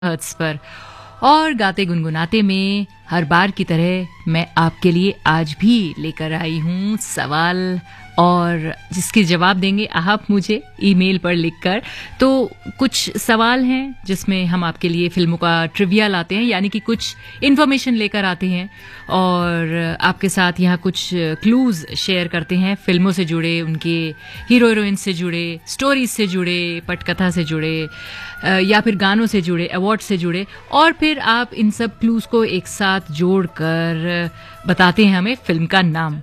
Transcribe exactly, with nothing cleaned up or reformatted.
Hertz पर। और गाते गुनगुनाते में हर बार की तरह मैं आपके लिए आज भी लेकर आई हूँ सवाल, और जिसके जवाब देंगे आप मुझे ईमेल पर लिखकर। तो कुछ सवाल हैं जिसमें हम आपके लिए फिल्मों का ट्रिविया लाते हैं, यानी कि कुछ इन्फॉर्मेशन लेकर आते हैं और आपके साथ यहाँ कुछ क्लूज शेयर करते हैं फिल्मों से जुड़े, उनके हीरो हीरोइन से जुड़े, स्टोरीज से जुड़े, पटकथा से जुड़े, या फिर गानों से जुड़े, अवार्ड से जुड़े, और फिर आप इन सब क्लूज को एक साथ जोड़कर बताते हैं हमें फिल्म का नाम।